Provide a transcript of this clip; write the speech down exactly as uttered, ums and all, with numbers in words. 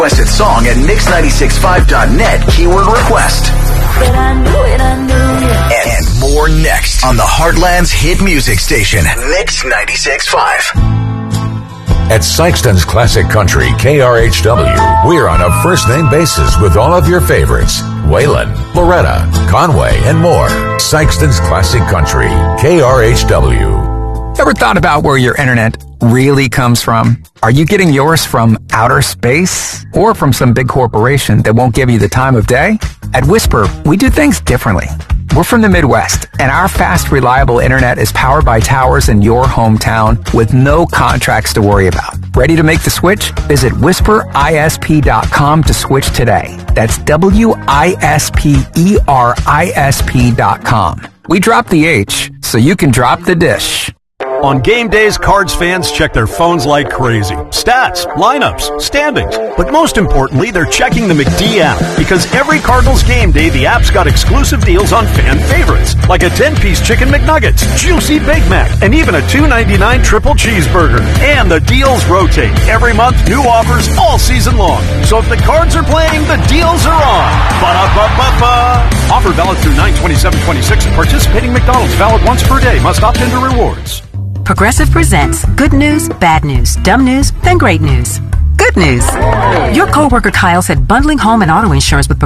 Requested song at mix nine six five dot net, keyword request. But I knew it, I knew it. And more next on the Heartland's hit music station, Mix ninety-six point five. At Sykeston's Classic Country, K R H W, we're on a first-name basis with all of your favorites. Waylon, Loretta, Conway, and more. Sykeston's Classic Country, K R H W. Ever thought about where your internet really comes from? Are you getting yours from outer space or from some big corporation that won't give you the time of day? At Whisper, we do things differently. We're from the Midwest, and our fast, reliable internet is powered by towers in your hometown with no contracts to worry about. Ready to make the switch? Visit whisper I S P dot com to switch today. That's W I S P E R I S P dot com. We drop the H so you can drop the dish. On game days, Cards fans check their phones like crazy. Stats, lineups, standings. But most importantly, they're checking the McD app. Because every Cardinals game day, the app's got exclusive deals on fan favorites. Like a ten-piece Chicken McNuggets, Juicy Big Mac, and even a two ninety-nine triple cheeseburger. And the deals rotate. Every month, new offers all season long. So if the Cards are playing, the deals are on. Ba-da-ba-ba-ba. Offer valid through nine twenty-seven twenty-six at participating McDonald's. Valid once per day. Must opt into rewards. Progressive presents good news, bad news, dumb news, then great news. Good news. Your coworker Kyle said bundling home and auto insurance with